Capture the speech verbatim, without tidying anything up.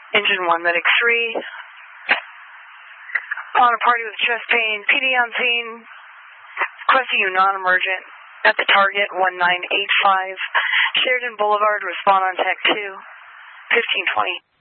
Engine one, medic three. On a party with chest pain, P D on scene. Requesting you non-emergent at the target one nine eight five. Sheridan Boulevard, respond on tech two. fifteen twenty.